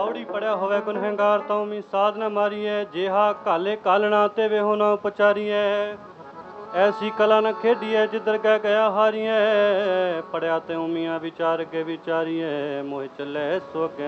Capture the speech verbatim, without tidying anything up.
ਪੌੜੀ ਪੜਿਆ ਹੋਵੇ ਗੁਨਹਗਾਰ ਤਾਂ ਉਮੀ ਸਾਧ ਨਾ ਮਾਰੀਐ। ਜਿਹਾ ਕਾਲੇ ਕਾਲਣਾ ਤੇ ਵੇਹੋ ਨਾ ਉਪਚਾਰੀਐ। ਐਸੀ ਕਲਾ ਨਾ ਖੇਡੀਐ ਜਿੱਧਰ ਗਹਿ ਗਿਆ ਹਾਰੀਐ। ਪੜਿਆ ਤੇ ਉਮੀਆਂ ਵਿਚਾਰ ਕੇ ਵਿਚਾਰੀਐ। ਮੋਹਿ ਚੱਲੇ ਸੋ ਅੱਗੇ